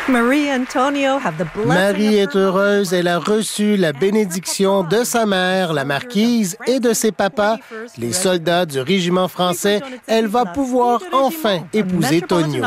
Marie Antonio have the blessing Marie est heureuse, elle a reçu la bénédiction de sa mère, la marquise, et de ses papas, les soldats du régiment français. Elle va pouvoir enfin épouser Tonio.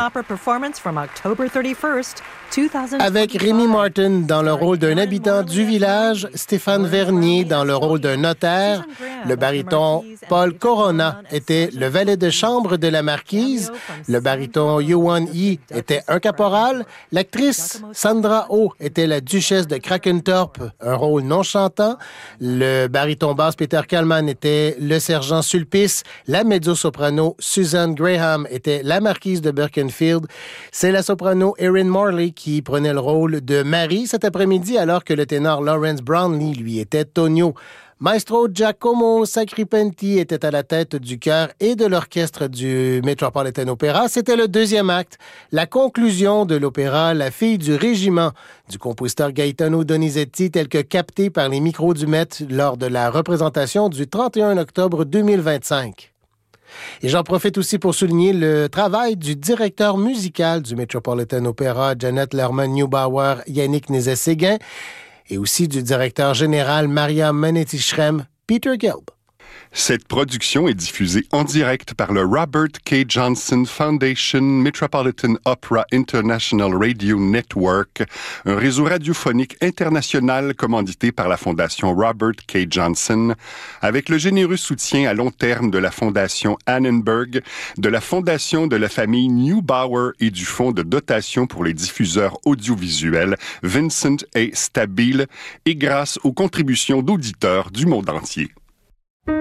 Avec Rémi Martin dans le rôle d'un habitant du village, Stéphane Vernier dans le rôle d'un notaire, le baryton Paul Corona était le valet de chambre de la marquise, le baryton Yuan Yi était un caporal, l'actrice Sandra Oh était la duchesse de Krakentorp, un rôle non chantant, le baryton basse Peter Kallman était le sergent Sulpice, la mezzo-soprano Susan Graham était la marquise de Birkenfield, c'est la soprano Erin Morley qui prenait le rôle de Marie cet après-midi alors que le ténor Lawrence Brownlee lui était Tonio. Maestro Giacomo Sacripenti était à la tête du chœur et de l'orchestre du Metropolitan Opera. C'était le deuxième acte, la conclusion de l'opéra La fille du régiment du compositeur Gaetano Donizetti, tel que capté par les micros du Met lors de la représentation du 31 octobre 2025. Et j'en profite aussi pour souligner le travail du directeur musical du Metropolitan Opera, Janet Lerman-Neubauer, Yannick Nézet-Séguin, et aussi du directeur général Maria Manetti-Schrem, Peter Gelb. Cette production est diffusée en direct par le Robert K. Johnson Foundation Metropolitan Opera International Radio Network, un réseau radiophonique international commandité par la Fondation Robert K. Johnson, avec le généreux soutien à long terme de la Fondation Annenberg, de la Fondation de la famille Neubauer et du Fonds de dotation pour les diffuseurs audiovisuels Vincent A. Stabile, et grâce aux contributions d'auditeurs du monde entier.